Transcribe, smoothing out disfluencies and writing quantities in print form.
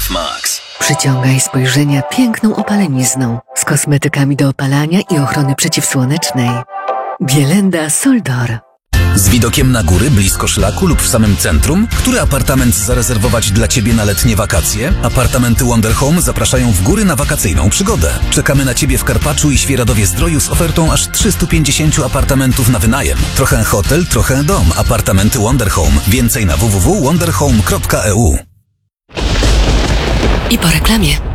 SPF Max. Przyciągaj spojrzenia piękną opalenizną z kosmetykami do opalania i ochrony przeciwsłonecznej. Bielenda Soldor. Z widokiem na góry, blisko szlaku lub w samym centrum? Który apartament zarezerwować dla Ciebie na letnie wakacje? Apartamenty Wonder Home zapraszają w góry na wakacyjną przygodę. Czekamy na Ciebie w Karpaczu i Świeradowie-Zdroju z ofertą aż 350 apartamentów na wynajem. Trochę hotel, trochę dom. Apartamenty Wonder Home. Więcej na www.wonderhome.eu. I po reklamie.